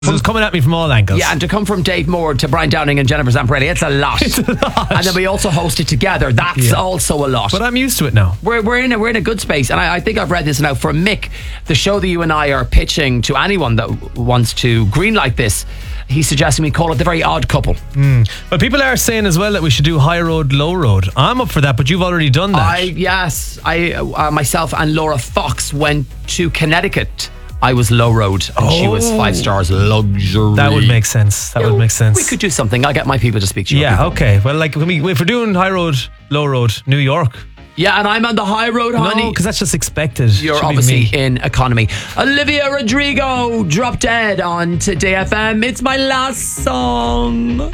It was coming at me from all angles. Yeah, and to come from Dave Moore to Brian Downing and Jennifer Zamparelli, it's a lot. It's a lot. And then we also hosted together. That's also a lot. But I'm used to it now. We're in a good space, and I think I've read this now. For Mick, the show that you and I are pitching to anyone that wants to greenlight this, he's suggesting we call it The Very Odd Couple. But people are saying as well that we should do High Road, Low Road. I'm up for that, but you've already done that. Myself and Laura Fox went to Connecticut. I was Low Road and she was 5 stars luxury. That would make sense. That would make sense. We could do something. I'll get my people to speak to you. Yeah, okay. Well, like, if we're doing High Road, Low Road, New York. Yeah, and I'm on the high road, honey. No, because that's just expected. You're Should be obviously me. in economy. Olivia Rodrigo, Drop Dead on Today FM. It's my last song.